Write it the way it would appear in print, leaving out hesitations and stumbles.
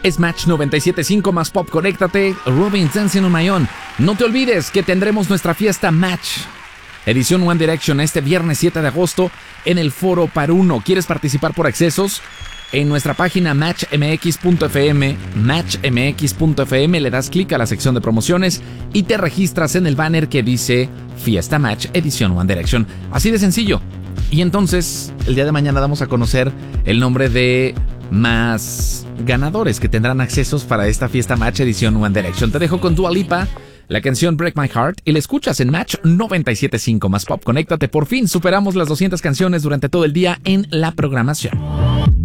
Es Match 97.5 más pop. Conéctate. Robin Dancing on My Own. No te olvides que tendremos nuestra fiesta Match edición One Direction este viernes 7 de agosto en el Foro Paruno. ¿Quieres participar por accesos? En nuestra página matchmx.fm, le das clic a la sección de promociones y te registras en el banner que dice Fiesta Match edición One Direction. Así de sencillo. Y entonces, el día de mañana damos a conocer el nombre de más ganadores que tendrán accesos para esta Fiesta Match edición One Direction. Te dejo con Dua Lipa, la canción Break My Heart, y la escuchas en Match 97.5 más pop. Conéctate, por fin superamos las 200 canciones durante todo el día en la programación.